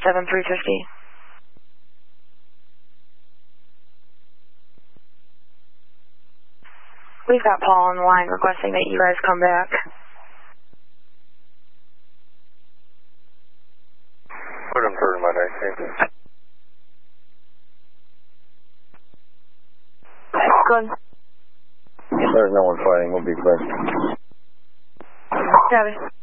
7350. We've got Paul on the line requesting that you guys come back. Put him through my 19th. Good. There's no one fighting. We'll be clear. Copy.